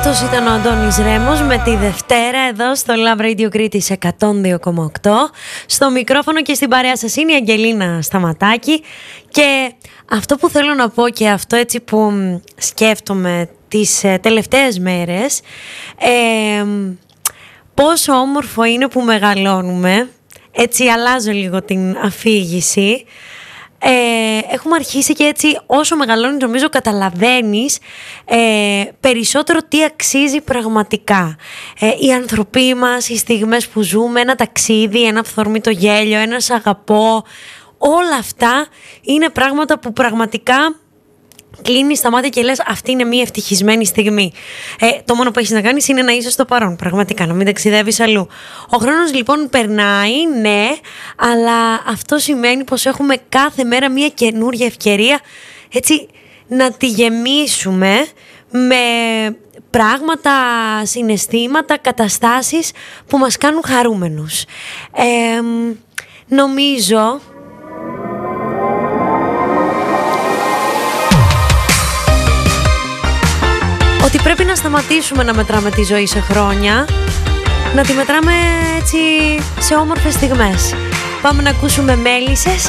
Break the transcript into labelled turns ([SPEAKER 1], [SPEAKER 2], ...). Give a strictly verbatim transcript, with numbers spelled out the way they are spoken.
[SPEAKER 1] Αυτός ήταν ο Αντώνης Ρέμος με τη Δευτέρα εδώ στο Love Radio Κρήτης εκατόν δύο κόμμα οκτώ. Στο μικρόφωνο και στην παρέα σας είναι η Αγγελίνα Σταματάκη. Και αυτό που θέλω να πω και αυτό έτσι που σκέφτομαι τις ε, τελευταίες μέρες, ε, πόσο όμορφο είναι που μεγαλώνουμε. Έτσι αλλάζω λίγο την αφήγηση. Ε, έχουμε αρχίσει και έτσι όσο μεγαλώνεις νομίζω καταλαβαίνεις ε, περισσότερο τι αξίζει πραγματικά. Ε, οι άνθρωποι μας, οι στιγμές που ζούμε, ένα ταξίδι, ένα αυθόρμητο γέλιο, ένα σ' αγαπώ, όλα αυτά είναι πράγματα που πραγματικά κλείνεις τα μάτια και λες αυτή είναι μια ευτυχισμένη στιγμή. Ε, το μόνο που έχεις να κάνεις είναι να είσαι στο παρόν, πραγματικά, να μην ταξιδεύεις αλλού. Ο χρόνος λοιπόν περνάει, ναι, αλλά αυτό σημαίνει πως έχουμε κάθε μέρα μια καινούργια ευκαιρία έτσι να τη γεμίσουμε με πράγματα, συναισθήματα, καταστάσεις που μας κάνουν χαρούμενους. Ε, νομίζω... ότι πρέπει να σταματήσουμε να μετράμε τη ζωή σε χρόνια, να τη μετράμε έτσι σε όμορφες στιγμές. Πάμε να ακούσουμε Μέλισσες